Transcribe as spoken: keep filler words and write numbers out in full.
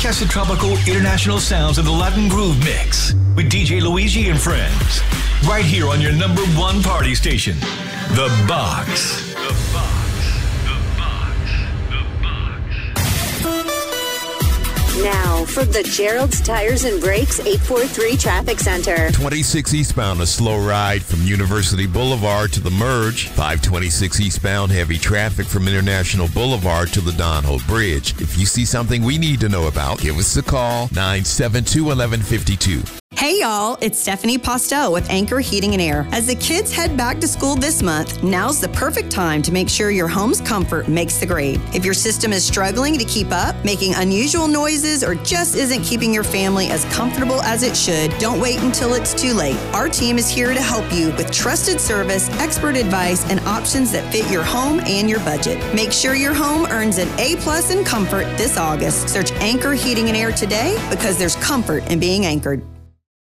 Catch the tropical international sounds of the Latin Groove Mix with D J Luigi and friends. Right here on your number one party station, The Box. The Box. The Box. The Box. Now, from the Gerald's Tires and Brakes eight four three Traffic Center. twenty-six eastbound, a slow ride from University Boulevard to the Merge. five twenty-six eastbound, heavy traffic from International Boulevard to the Don Hope Bridge. If you see something we need to know about, give us a call, nine seven two, one one five two. Hey y'all, it's Stephanie Postel with Anchor Heating and Air. As the kids head back to school this month, now's the perfect time to make sure your home's comfort makes the grade. If your system is struggling to keep up, making unusual noises, or just isn't keeping your family as comfortable as it should, don't wait until it's too late. Our team is here to help you with trusted service, expert advice, and options that fit your home and your budget. Make sure your home earns an A plus in comfort this August. Search Anchor Heating and Air today because there's comfort in being anchored.